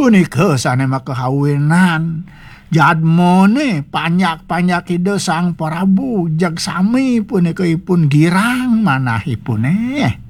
punika sanema kahawinan jadmone panyak-panyak ide Sang Prabu jag sami punika ipun girang manahipun